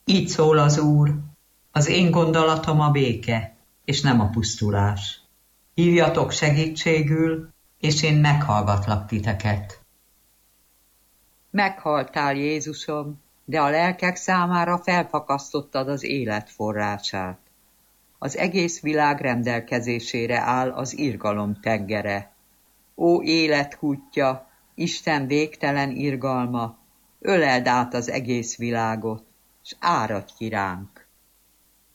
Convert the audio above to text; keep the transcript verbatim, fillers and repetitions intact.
Így szól az Úr, az én gondolatom a béke, és nem a pusztulás. Hívjatok segítségül, és én meghallgatlak titeket. Meghaltál, Jézusom, de a lelkek számára felfakasztottad az élet forrását. Az egész világ rendelkezésére áll az irgalom tengere. Ó élet kútja, Isten végtelen irgalma, öleld át az egész világot, s áradj ki ránk.